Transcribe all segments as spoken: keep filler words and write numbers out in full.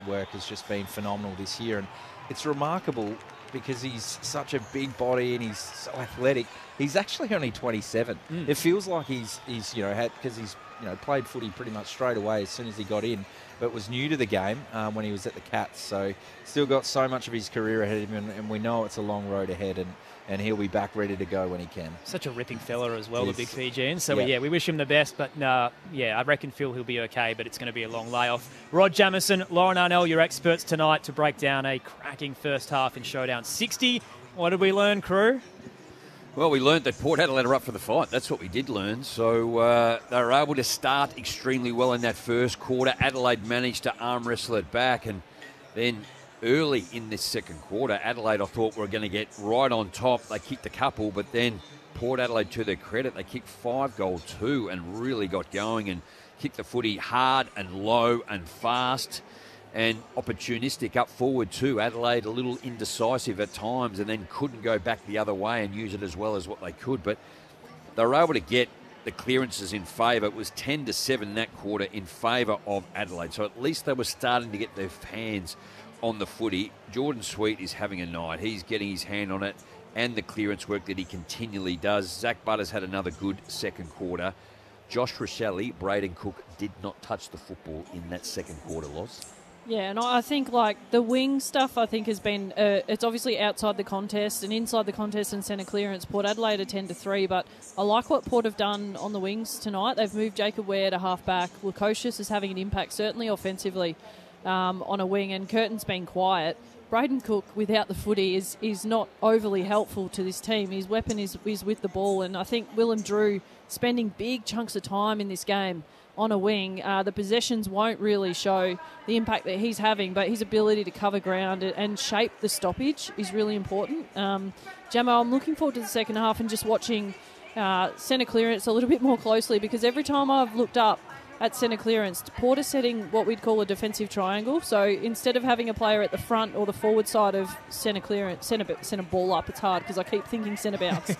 work has just been phenomenal this year, and it's remarkable because he's such a big body and he's so athletic. He's actually only twenty-seven. Mm. It feels like he's he's you know had because he's you know played footy pretty much straight away as soon as he got in, but was new to the game um, when he was at the Cats. So still got so much of his career ahead of him, and, and we know it's a long road ahead, and. And he'll be back ready to go when he can. Such a ripping fella as well, He's, the big Fijian. So, yeah. yeah, we wish him the best. But, uh, yeah, I reckon Phil he'll be okay, but it's going to be a long layoff. Rod Jamieson, Lauren Arnell, your experts tonight to break down a cracking first half in Showdown sixty. What did we learn, crew? Well, we learned that Port Adelaide are up for the fight. That's what we did learn. So uh, they were able to start extremely well in that first quarter. Adelaide managed to arm wrestle it back, and then early in this second quarter, Adelaide, I thought, were going to get right on top. They kicked a couple, but then Port Adelaide, to their credit, they kicked five goal two and really got going and kicked the footy hard and low and fast and opportunistic up forward too. Adelaide a little indecisive at times and then couldn't go back the other way and use it as well as what they could. But they were able to get the clearances in favour. It was ten to seven that quarter in favour of Adelaide. So at least they were starting to get their hands on the footy. Jordan Sweet is having a night. He's getting his hand on it and the clearance work that he continually does. Zach Butters had another good second quarter. Josh Rochelle, Braden Cook did not touch the football in that second quarter, Loz. Yeah, and I think like the wing stuff I think has been, uh, it's obviously outside the contest and inside the contest and centre clearance. Port Adelaide are ten to three, but I like what Port have done on the wings tonight. They've moved Jacob Ware to half back. Lukosius is having an impact, certainly offensively. Um, on a wing, and Curtin's been quiet. Braden Cook, without the footy, is is not overly helpful to this team. His weapon is, is with the ball, and I think Willem Drew spending big chunks of time in this game on a wing. Uh, the possessions won't really show the impact that he's having, but his ability to cover ground and shape the stoppage is really important. Um, Jamo, I'm looking forward to the second half and just watching uh, centre clearance a little bit more closely, because every time I've looked up at centre clearance, Port is setting what we'd call a defensive triangle. So instead of having a player at the front or the forward side of centre clearance, centre, centre ball up, it's hard because I keep thinking centre bounce.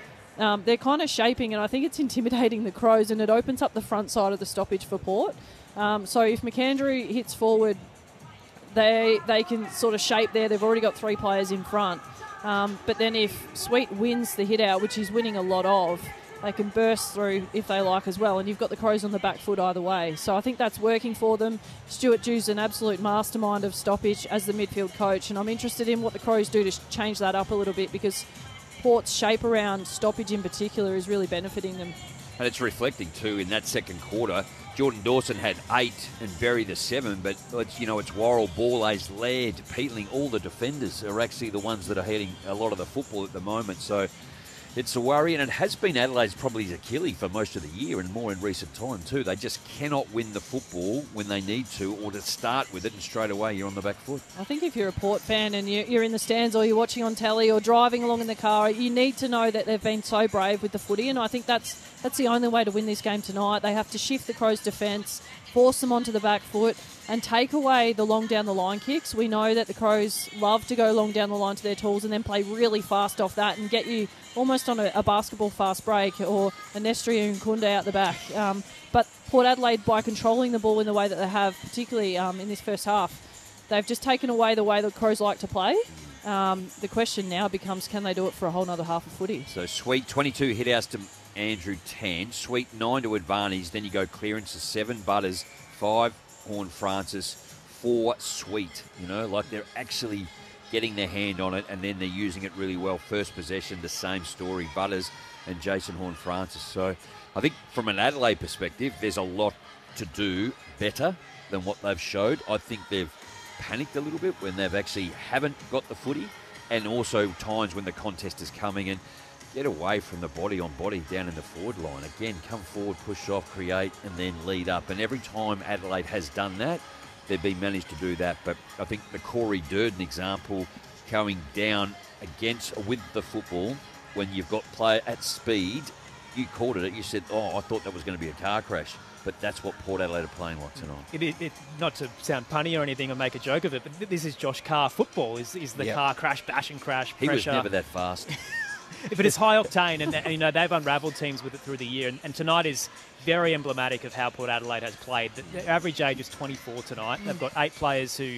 um, they're kind of shaping, and I think it's intimidating the Crows, and it opens up the front side of the stoppage for Port. Um, so if McAndrew hits forward, they they can sort of shape there. They've already got three players in front. Um, but then if Sweet wins the hit out, which he's winning a lot of, they can burst through if they like as well, and you've got the Crows on the back foot either way. So I think that's working for them. Stuart Dew's an absolute mastermind of stoppage as the midfield coach, and I'm interested in what the Crows do to change that up a little bit, because Port's shape around stoppage in particular is really benefiting them. And it's reflecting too in that second quarter. Jordan Dawson had eight and Berry the seven, but it's, you know, it's Worrell, Borlase, Laird, Peatling, all the defenders are actually the ones that are heading a lot of the football at the moment. So it's a worry, and it has been Adelaide's probably Achilles for most of the year and more in recent time too. They just cannot win the football when they need to, or to start with it, and straight away you're on the back foot. I think if you're a Port fan and you're in the stands or you're watching on telly or driving along in the car, you need to know that they've been so brave with the footy, and I think that's that's the only way to win this game tonight. They have to shift the Crows' defence, force them onto the back foot, and take away the long down the line kicks. We know that the Crows love to go long down the line to their tools and then play really fast off that and get you almost on a, a basketball fast break, or a Nestri and Kunda out the back. Um, but Port Adelaide, by controlling the ball in the way that they have, particularly um, in this first half, they've just taken away the way the Crows like to play. Um, the question now becomes, can they do it for a whole nother half of footy? So Sweet, twenty-two hit-outs to Andrew, ten. Sweet, nine to advantage. Then you go clearances, seven Butters, five Horn Francis, four Sweet. You know, like they're actually getting their hand on it, and then they're using it really well. First possession, the same story, Butters and Jason Horne-Francis. So I think from an Adelaide perspective, there's a lot to do better than what they've showed. I think they've panicked a little bit when they've actually haven't got the footy, and also times when the contest is coming, and get away from the body on body down in the forward line. Again, come forward, push off, create, and then lead up. And every time Adelaide has done that, they've been managed to do that. But I think the Corey Durden example, going down against with the football when you've got player at speed, you called it. You said, "Oh, I thought that was going to be a car crash." But that's what Port Adelaide are playing like tonight. It, it, it, not to sound punny or anything or make a joke of it, but this is Josh Carr football. Is is the yep. car crash, bash and crash, He pressure. was never that fast. But it's high octane, and, and you know they've unravelled teams with it through the year. And, and tonight is very emblematic of how Port Adelaide has played. The, the average age is twenty-four tonight. They've got eight players who